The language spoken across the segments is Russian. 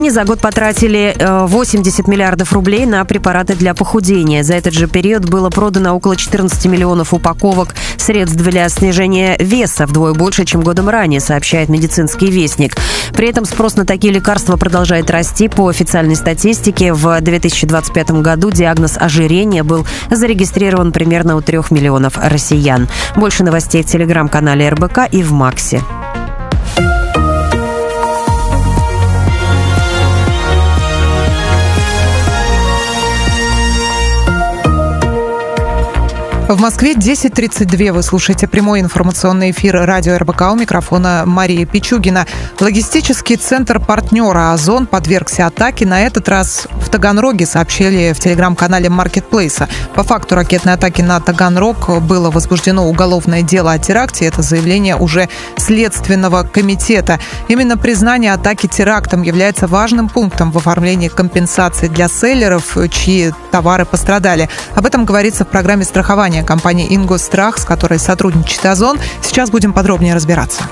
За год потратили 80 миллиардов рублей на препараты для похудения. За этот же период было продано около 14 миллионов упаковок средств для снижения веса, вдвое больше, чем годом ранее, сообщает «Медицинский вестник». При этом спрос на такие лекарства продолжает расти. По официальной статистике, в 2025 году диагноз ожирения был зарегистрирован примерно у 3 миллионов россиян. Больше новостей в телеграм-канале РБК и в Максе. В Москве 10:32. Вы слушаете прямой информационный эфир радио РБК. У микрофона Мария Пичугина. Логистический центр партнера «Озон» подвергся атаке. На этот раз в Таганроге, сообщили в телеграм-канале Маркетплейса. По факту ракетной атаки на Таганрог было возбуждено уголовное дело о теракте. Это заявление уже Следственного комитета. Именно признание атаки терактом является важным пунктом в оформлении компенсации для селлеров, чьи товары пострадали. Об этом говорится в программе страхования компании «Ингосстрах», с которой сотрудничает «Озон». Сейчас будем подробнее разбираться.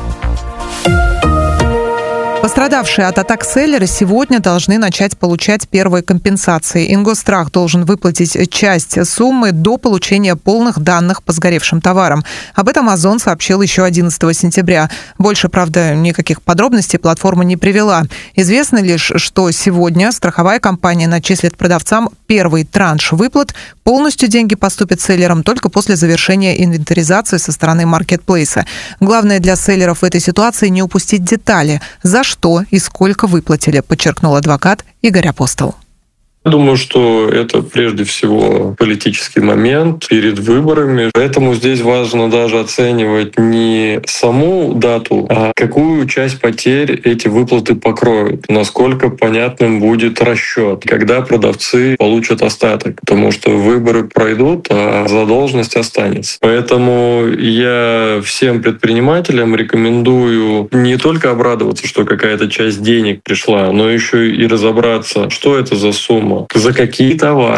Пострадавшие от атак селлеры сегодня должны начать получать первые компенсации. Ингосстрах должен выплатить часть суммы до получения полных данных по сгоревшим товарам. Об этом Озон сообщил еще 11 сентября. Больше, правда, никаких подробностей платформа не привела. Известно лишь, что сегодня страховая компания начислит продавцам первый транш выплат. Полностью деньги поступят селлерам только после завершения инвентаризации со стороны маркетплейса. Главное для селлеров в этой ситуации не упустить детали. За что и сколько выплатили, подчеркнул адвокат Игорь Апостол. Я думаю, что это прежде всего политический момент перед выборами. Поэтому здесь важно даже оценивать не саму дату, а какую часть потерь эти выплаты покроют, насколько понятным будет расчет, когда продавцы получат остаток. Потому что выборы пройдут, а задолженность останется. Поэтому я всем предпринимателям рекомендую не только обрадоваться, что какая-то часть денег пришла, но еще и разобраться, что это за сумма, за какие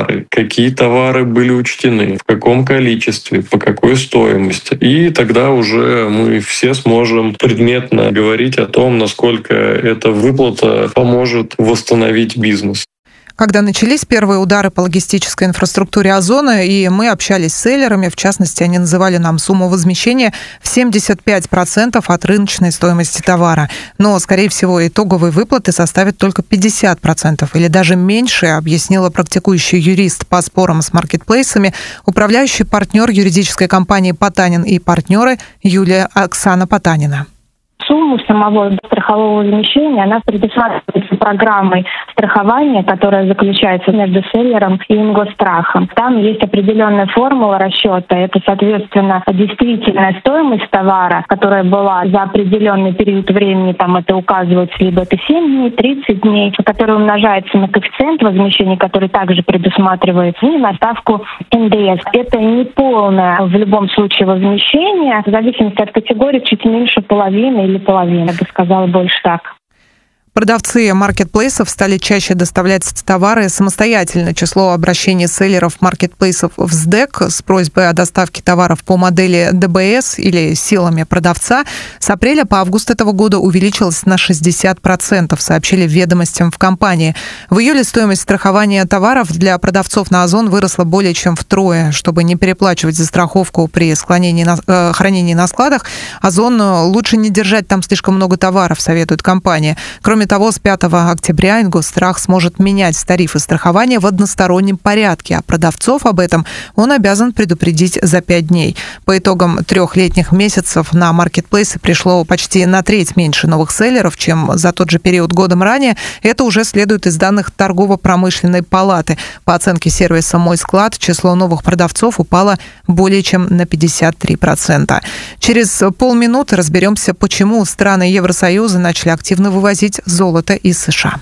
товары были учтены, в каком количестве, по какой стоимости. И тогда уже мы все сможем предметно говорить о том, насколько эта выплата поможет восстановить бизнес. Когда начались первые удары по логистической инфраструктуре Озона, и мы общались с селлерами, в частности, они называли нам сумму возмещения в 75% от рыночной стоимости товара. Но, скорее всего, итоговые выплаты составят только 50% или даже меньше, объяснила практикующий юрист по спорам с маркетплейсами, управляющий партнер юридической компании «Потанин и партнеры» Оксана Потанина. Сумму самого страхового возмещения, она предусматривается программой страхования, которая заключается между селлером и Ингосстрахом. Там есть определенная формула расчета. Это, соответственно, действительная стоимость товара, которая была за определенный период времени, там это указывается, либо это 7 дней, 30 дней, которая умножается на коэффициент возмещения, который также предусматривается, и на ставку НДС. Это не полное в любом случае возмещение, в зависимости от категории чуть меньше половины или половины, я бы сказала, больше так. Продавцы маркетплейсов стали чаще доставлять товары самостоятельно. Число обращений селлеров маркетплейсов в СДЭК с просьбой о доставке товаров по модели ДБС или силами продавца с апреля по август этого года увеличилось на 60%, сообщили ведомостям в компании. В июле стоимость страхования товаров для продавцов на Озон выросла более чем втрое. Чтобы не переплачивать за страховку при хранении на складах, Озон лучше не держать там слишком много товаров, советует компания. Кроме того, с 5 октября Ингосстрах сможет менять тарифы страхования в одностороннем порядке, а продавцов об этом он обязан предупредить за 5 дней. По итогам 3 летних месяцев на маркетплейсы пришло почти на треть меньше новых селлеров, чем за тот же период годом ранее. Это уже следует из данных торгово-промышленной палаты. По оценке сервиса «Мой склад» число новых продавцов упало более чем на 53%. Через полминуты разберемся, почему страны Евросоюза начали активно вывозить золото из США.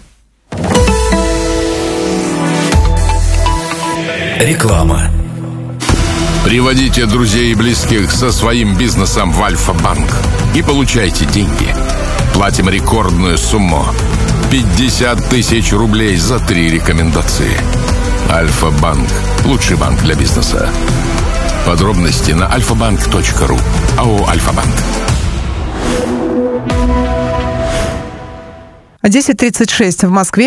Реклама. Приводите друзей и близких со своим бизнесом в Альфа-банк и получайте деньги. Платим рекордную сумму – 50 тысяч рублей за 3 рекомендации. Альфа-банк – лучший банк для бизнеса. Подробности на alfabank.ru. АО «Альфа-банк». 10:36 в Москве.